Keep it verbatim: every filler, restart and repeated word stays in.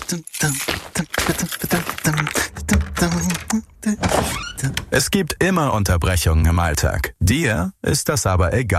Es gibt immer Unterbrechungen im Alltag. Dir ist das aber egal.